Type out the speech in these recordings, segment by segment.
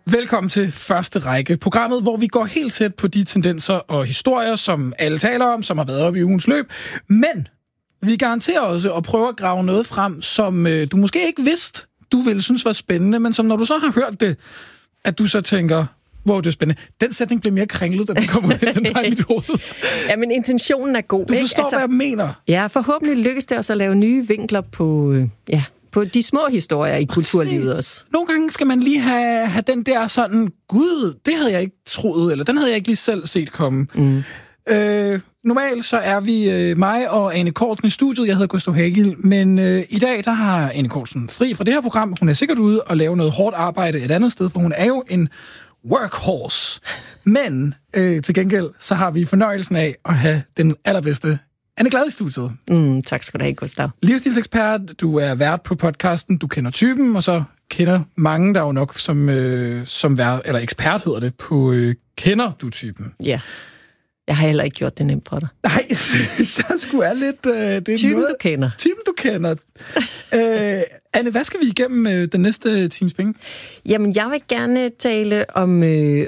Velkommen til Første Række, programmet, hvor vi går helt tæt på de tendenser og historier, som alle taler om, som har været oppe i ugens løb. Men vi garanterer også at prøve at grave noget frem, som du måske ikke vidste, du ville synes var spændende, men som når du så har hørt det, at du så tænker, wow, det er spændende. Den sætning blev mere kringlet, da den kom ud af den vej i mit hoved. Ja, men intentionen er god. Du forstår, hvad jeg mener. Ja, forhåbentlig lykkes det også at lave nye vinkler på de små historier i kulturlivet også. Nogle gange skal man lige have den der sådan, gud, det havde jeg ikke troet, eller den havde jeg ikke lige selv set komme. Normalt så er vi mig og Ane Cortzen i studiet. Jeg hedder Gustav Hagel, men i dag der har Ane Cortzen fri fra det her program. Hun er sikkert ude og lave noget hårdt arbejde et andet sted, for hun er jo en workhorse. Men til gengæld så har vi fornøjelsen af at have den allerbedste Anne Glad i studiet. Tak skal du have, Gustav. Livsstilsekspert, du er vært på podcasten, du kender typen, og så kender mange, der jo nok som vært, eller ekspert hedder det, på kender du typen. Ja. Jeg har heller ikke gjort det nemt for dig. Nej, så skulle jeg lidt... det er typen, noget, du kender. Typen, du kender. Anne, hvad skal vi igennem den næste times penge? Jamen, jeg vil gerne tale om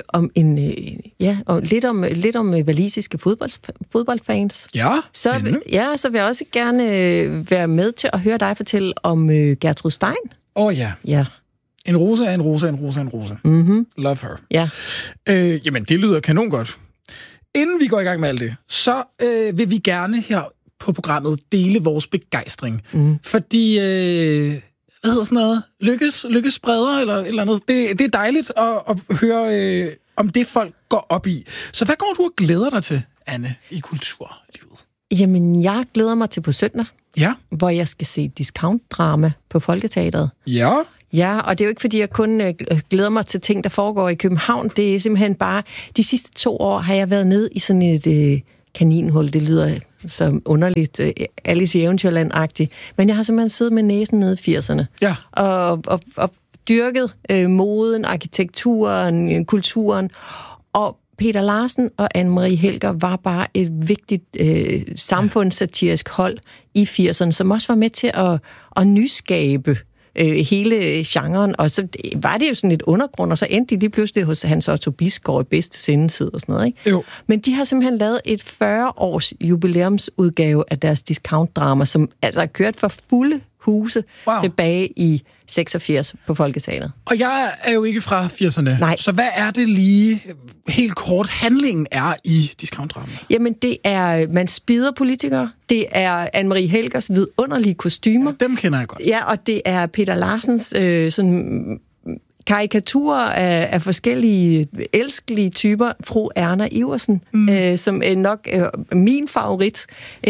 lidt om walisiske fodboldfans. Ja, så vil jeg også gerne være med til at høre dig fortælle om Gertrud Stein. Ja. Ja. En rose er en rose, en rose er en rose. Love her. Ja. Jamen, det lyder kanon godt. Inden vi går i gang med alt det, så vil vi gerne her på programmet dele vores begejstring. Fordi, hvad hedder sådan noget? Lykkes spreder eller et eller andet. Det er dejligt at høre om det, folk går op i. Så hvad går du og glæder dig til, Anne, i kulturlivet? Jamen, jeg glæder mig til på søndag, hvor jeg skal se discount-drama på Folketeatret. Ja. Ja, og det er jo ikke, fordi jeg kun glæder mig til ting, der foregår i København. Det er simpelthen bare... De sidste 2 år har jeg været ned i sådan et kaninhul. Det lyder så underligt, Alice i Eventyrland-agtigt. Men jeg har simpelthen siddet med næsen nede i 80'erne. Ja. Og dyrket moden, arkitekturen, kulturen. Og Peter Larsen og Anne-Marie Helger var bare et vigtigt samfundssatirisk hold i 80'erne, som også var med til at nyskabe hele genren, og så var det jo sådan lidt undergrund, og så endte de lige pludselig hos Hans Otto Bisgaard i bedste sendetid og sådan noget, ikke? Jo. Men de har simpelthen lavet et 40-års jubilæumsudgave af deres discount-drama, som altså har kørt for fulde huse tilbage i 86 på Folketeatret. Og jeg er jo ikke fra 80'erne. Nej. Så hvad er det lige helt kort handlingen er i discount-drama? Jamen, det er, man spider politikere. Det er Anne-Marie Helgers vidunderlige kostymer. Ja, dem kender jeg godt. Ja, og det er Peter Larsens sådan karikaturer af forskellige elskelige typer. Fru Erna Iversen, som er nok min favorit.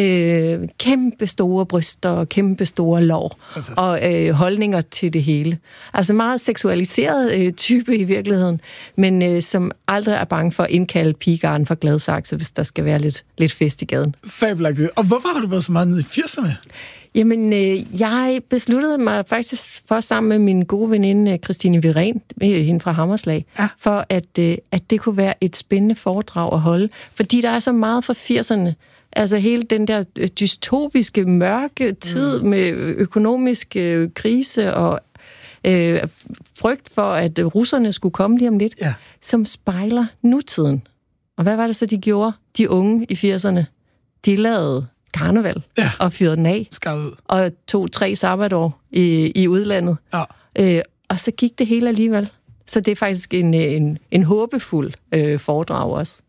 Kæmpe store bryster, kæmpe store lår og holdninger til det hele. Altså meget seksualiseret type i virkeligheden, men som aldrig er bange for at indkalde pigegarden fra Gladsaxe, hvis der skal være lidt fest i gaden. Fabelagtigt. Og hvorfor har du været så meget nede i 80'erne? Jamen, jeg besluttede mig faktisk for sammen med min gode veninde Christine Viren, hende fra Hammerslag, for at det kunne være et spændende foredrag at holde. Fordi der er så meget fra 80'erne. Altså hele den der dystopiske, mørke tid med økonomisk krise og frygt for, at russerne skulle komme lige om lidt, som spejler nutiden. Og hvad var det så, de gjorde, de unge i 80'erne? De lavede karneval og fyrede den af. Og tog 3 sabbatår i udlandet. Ja. Og så gik det hele alligevel. Så det er faktisk en håbefuld foredrag også.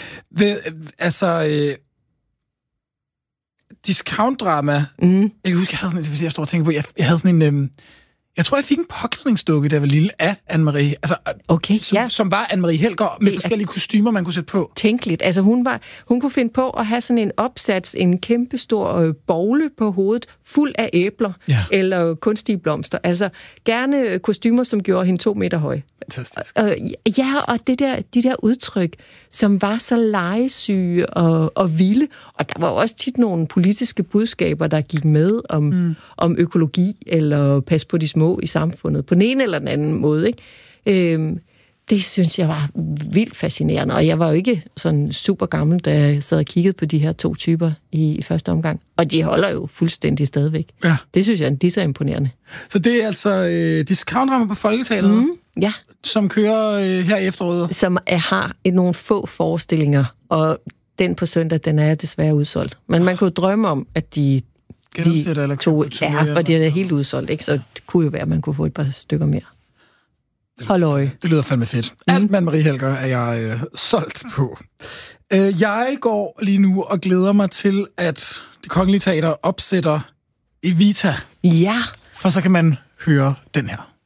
Discount-drama. Jeg kan huske, jeg havde sådan en, jeg står og tænker på, jeg havde sådan en... Jeg tror, jeg fik en påklædningsdukke, der var lille, af Anne-Marie. Altså, som var Anne-Marie Helger med forskellige kostymer, man kunne sætte på. Tænkeligt. Altså, hun kunne finde på at have sådan en opsats, en kæmpestor bogle på hovedet, fuld af æbler eller kunstige blomster. Altså, gerne kostymer, som gjorde hende 2 meter høj. Fantastisk. Og de der udtryk, som var så legesyge og vilde. Og der var også tit nogle politiske budskaber, der gik med om økologi eller pas på de små i samfundet, på den ene eller den anden måde, ikke? Det synes jeg var vildt fascinerende, og jeg var jo ikke sådan super gammel, da jeg sad og kiggede på de her 2 typer i første omgang. Og de holder jo fuldstændig stadigvæk. Ja. Det synes jeg er lige så imponerende. Så det er altså discount-drama på Folketeatret. Ja. Som kører her i efteråret. Som har nogle få forestillinger, og den på søndag, den er desværre udsolgt. Men man kunne drømme om, at de to... Ja, for de er helt udsolgt, ikke? Så det kunne jo være, at man kunne få et par stykker mere. Hold øje. Det lyder fandme fedt. Alt med Marie Helger er jeg solgt på. Jeg går lige nu og glæder mig til, at Det Kongelige Teater opsætter Evita. Ja. For så kan man høre den her.